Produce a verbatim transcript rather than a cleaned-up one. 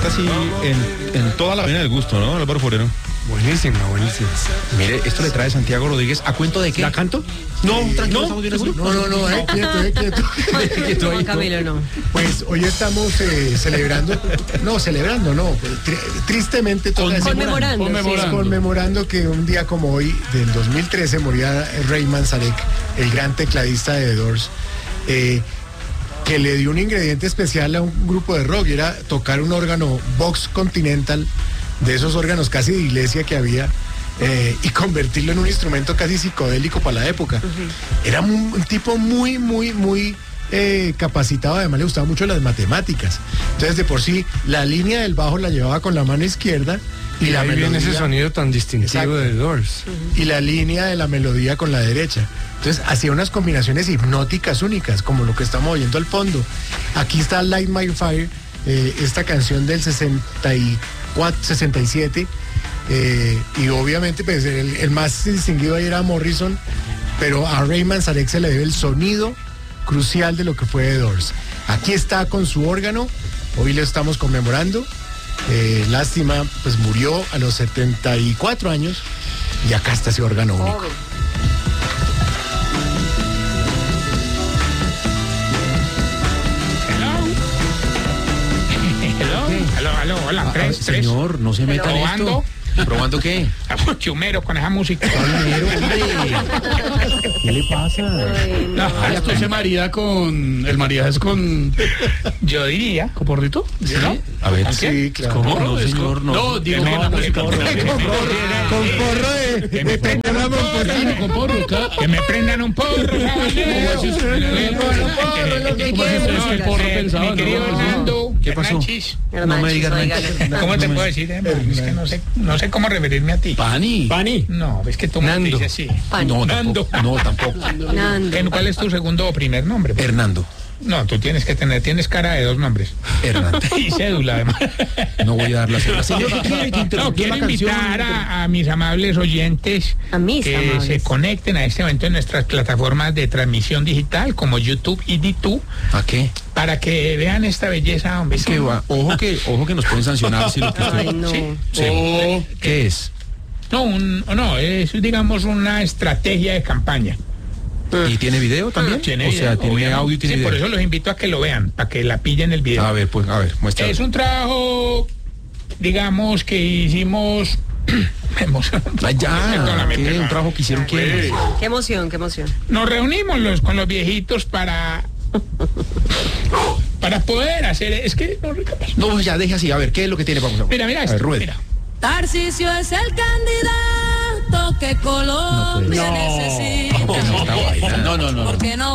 está así en, en toda la vena del gusto, ¿no, Álvaro Forero? Buenísima, buenísima. Mire, esto le trae Santiago Rodríguez. ¿A cuento de qué? ¿La canto? No, Eh, tranquilo, no, estamos bien así. No, no, no, eh, quieto, eh, quieto. Quieto ahí. Juan Camilo, no. Pues hoy estamos eh, celebrando, no, celebrando, no, pues, tri- tristemente toca decir- Conmemorando. Conmemorando. sí. Conmemorando que un día como hoy, del dos mil trece, moría Ray Manzarek, el gran tecladista de The Doors, eh, que le dio un ingrediente especial a un grupo de rock, y era tocar un órgano Vox Continental, de esos órganos casi de iglesia que había, eh, y convertirlo en un instrumento casi psicodélico para la época. Uh-huh. Era un, un tipo muy, muy, muy eh, capacitado, además le gustaban mucho las matemáticas. Entonces, de por sí, la línea del bajo la llevaba con la mano izquierda, y, Y la ahí viene melodía, ese sonido tan distintivo. Exacto. de The Doors. y la línea de la melodía con la derecha. Entonces hacía unas combinaciones hipnóticas únicas, como lo que estamos oyendo al fondo. Aquí está Light My Fire, eh, esta canción del sesenta y cuatro, sesenta y siete, eh, y obviamente pues, el, el más distinguido ahí era Morrison, pero a Ray Manzarek se le debe el sonido crucial de lo que fue The Doors. Aquí está con su órgano, hoy lo estamos conmemorando. Eh, lástima, pues murió a los setenta y cuatro años, y acá está ese órgano único. Joven. Aló, aló, hola, Ah, tres, tres. señor, no se meta en ¿Probando? esto. ¿Probando qué? Chumero con esa música. Chumero, hombre. ¿Qué le pasa? Ay, no. Ah, esto se marida con. El maridaje es con. Yo diría. ¿Con porrito? ¿No? A ver. ¿Con Sí, claro. ¿Cómo? ¿Porro? No, Es señor, con- no. No, digo, Que con me- la música. con porro. Con porro de, Que me de prendan un Peñarol, porro, pues, con porro, ca- que me prendan un porro, caballero. así es? Que me prendan un porro, lo que ¿Cómo así quiero. es que el porro Eh, pensaba, Mi querido no? Hernando. ¿Qué pasó? Hernanchis. No me digas Hernanchis, nada. ¿Cómo te No me- puedo decir? eh, Es que no sé, no sé cómo referirme a ti. Pani. Pani. No, es que tú me Nando. dices así. Pan. No, Nando. tampoco. No, tampoco. Nando. ¿En- ¿Cuál es tu segundo o primer nombre? Hernando. No, tú tienes que tener, tienes cara de dos nombres. Hernando. Y cédula, además. No voy a dar la cédula. Señor, ¿qué quiere que No, interrumpió quiero la canción? invitar a, a mis amables oyentes A mis que amables. se conecten a este momento en nuestras plataformas de transmisión digital como YouTube y D dos ¿A qué? para que vean esta belleza, hombre. ¿Qué va? Ojo que, ojo que nos pueden sancionar si lo que usted... Ay, no. Sí. Sí. Oh. ¿Qué es? No, un, no, es digamos una estrategia de campaña. ¿Y tiene video también? Tiene o sea, video, tiene obviamente. audio y tiene Sí, por video. eso los invito a que lo vean, para que la pillen el video. A ver, pues, a ver, muestra. Es un trabajo, digamos, que hicimos... Me emociono un poco, Ay, ya, perdóname, ¿qué? pero- Un trabajo que hicieron quién. Qué emoción, qué emoción. Nos reunimos los, con los viejitos para... para poder hacer... Es que no recapaz. No, ya deje así, a ver, ¿qué es lo que tiene? Vamos a ver. Mira, mira A esto, ver, ruede. mira. Tarcisio es el candidato que Colombia No. necesita. No, no, no. ¿Por qué no?